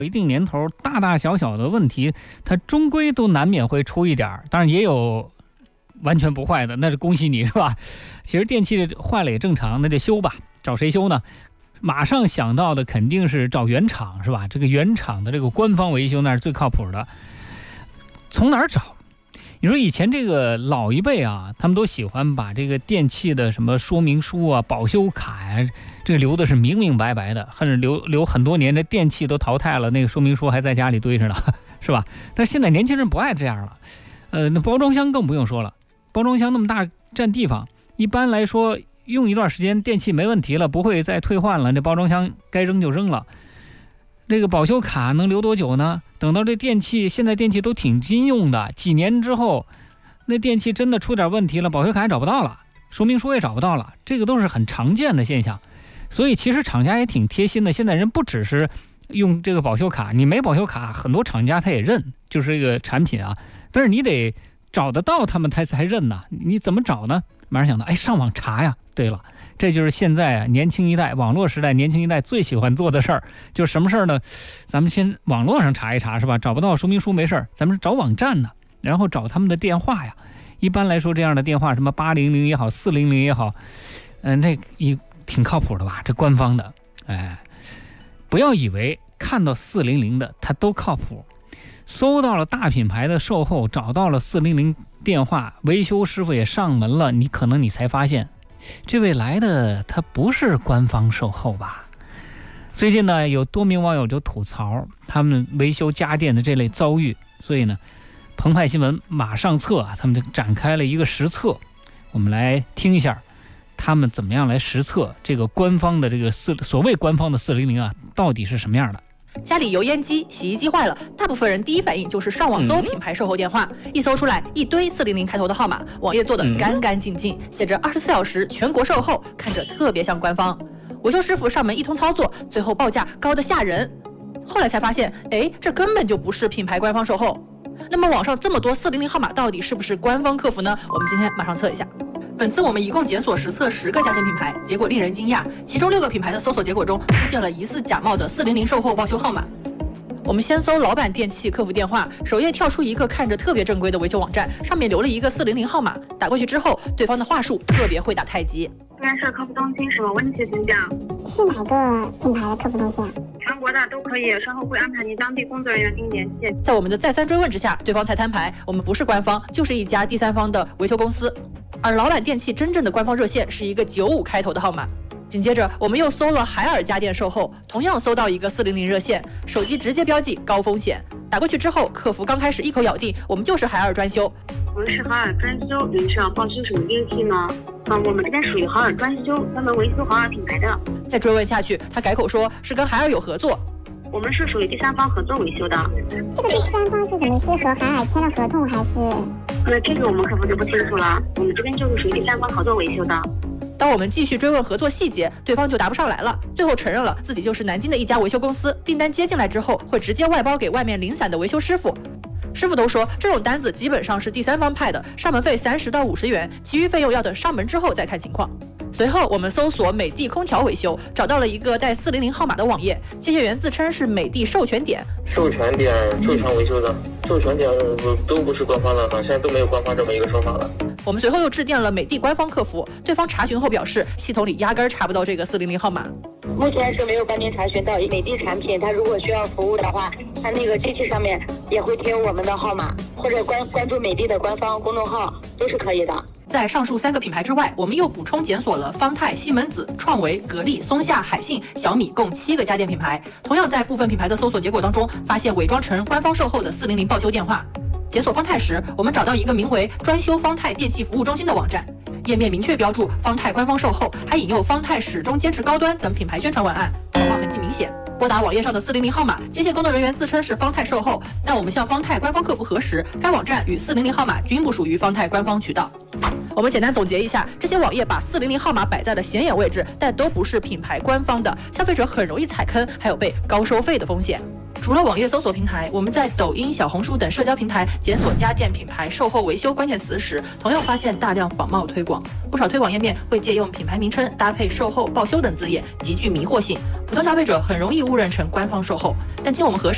有一定年头，大大小小的问题，它终归都难免会出一点儿。当然也有完全不坏的，那是恭喜你，是吧？其实电器坏了也正常，那得修吧。找谁修呢？马上想到的肯定是找原厂，是吧？这个原厂的这个官方维修那是最靠谱的。从哪儿找？你说以前这个老一辈啊，他们都喜欢把这个电器的什么说明书啊、保修卡呀，这个留的是明明白白的，甚至留很多年，这电器都淘汰了，那个说明书还在家里堆着呢，是吧？但是现在年轻人不爱这样了，那包装箱更不用说了，包装箱那么大占地方，一般来说用一段时间电器没问题了，不会再退换了，这包装箱该扔就扔了。这个保修卡能留多久呢？等到这电器，现在电器都挺经用的，几年之后，那电器真的出点问题了，保修卡也找不到了，说明书也找不到了，这个都是很常见的现象。所以其实厂家也挺贴心的，现在人不只是用这个保修卡，你没保修卡，很多厂家他也认，就是这个产品啊，但是你得找得到他们他才认呢。你怎么找呢？马上想到，上网查呀。对了，这就是现在年轻一代，网络时代年轻一代最喜欢做的事儿，就是什么事儿呢？咱们先网络上查一查，是吧？找不到说明书没事儿，咱们找网站呢，然后找他们的电话呀。一般来说，这样的电话，什么800也好，400也好，那也挺靠谱的吧？这官方的，不要以为看到400的它都靠谱，搜到了大品牌的售后，找到了400电话，维修师傅也上门了，你才发现。这位来的他不是官方售后吧？最近呢，有多名网友就吐槽他们维修家电的这类遭遇，所以呢，澎湃新闻马上测他们就展开了一个实测，我们来听一下他们怎么样来实测这个官方的这个所谓官方的400啊，到底是什么样的。 家里油烟机、洗衣机坏了，大部分人第一反应就是上网搜品牌售后电话，一搜出来一堆400开头的号码，网页做得干干净净，写着24小时全国售后，看着特别像官方。维修师傅上门一通操作，最后报价高得吓人。后来才发现，这根本就不是品牌官方售后。那么网上这么多400号码到底是不是官方客服呢？我们今天马上测一下。本次我们一共检索实测10个家电品牌，结果令人惊讶，其中6个品牌的搜索结果中出现了疑似假冒的400售后报修号码。我们先搜老板电器客服电话，首页跳出一个看着特别正规的维修网站，上面留了一个400号码，打过去之后，对方的话术特别会打太极。 建设客服中心，什么问题请讲？ 是哪个品牌的客服中心？ 全国的都可以，稍后会安排您当地工作人员跟您联系。 在我们的再三追问之下，对方才摊牌，我们不是官方，就是一家第三方的维修公司。而老板电器真正的官方热线是一个95开头的号码。紧接着我们又搜了海尔家电售后，同样搜到一个400热线，手机直接标记高风险，打过去之后，客服刚开始一口咬定我们就是海尔专修。 我们是海尔专修，您是要报修什么电器呢？我们这边属于海尔专修，专门维修海尔品牌的。 再追问下去，他改口说是跟海尔有合作。 我们是属于第三方合作维修的。 这个第三方是什么？是和海尔签了合同还是？ 这个我们客服就不清楚了。我们这边就是属于第三方合作维修的。 当我们继续追问合作细节，对方就答不上来了，最后承认了自己就是南京的一家维修公司，订单接进来之后会直接外包给外面零散的维修师傅。师傅都说这种单子基本上是第三方派的，上门费30到50元，其余费用要等上门之后再看情况。随后我们搜索美的空调维修，找到了一个带400号码的网页，接线员自称是美的授权点。 授权维修的，授权点都不是官方的，现在都没有官方这么一个说法了。 我们随后又致电了美的官方客服，对方查询后表示系统里压根儿查不到这个400号码。 目前是没有帮您查询到美的产品，它如果需要服务的话，它那个机器上面也会贴我们的号码，或者关注美的的官方公众号都是可以的。 在上述3个品牌之外，我们又补充检索了方太、西门子、创维、格力、松下、海信、小米共7个家电品牌，同样在部分品牌的搜索结果当中发现伪装成官方售后的400报修电话。检索方太时，我们找到一个名为专修方太电器服务中心的网站，页面明确标注方太官方售后，还引诱方太始终坚持高端等品牌宣传文案，广告痕迹明显。拨打网页上的400号码，接线工作人员自称是方太售后，但我们向方太官方客服核实，该网站与400号码均不属于方太官方渠道。我们简单总结一下，这些网页把400号码摆在了显眼位置，但都不是品牌官方的，消费者很容易踩坑，还有被高收费的风险。除了网页搜索平台，我们在抖音、小红书等社交平台检索家电品牌售后维修关键词时，同样发现大量仿冒推广，不少推广页面会借用品牌名称搭配售后、报修等字眼，极具迷惑性，普通消费者很容易误认成官方售后。但经我们核实，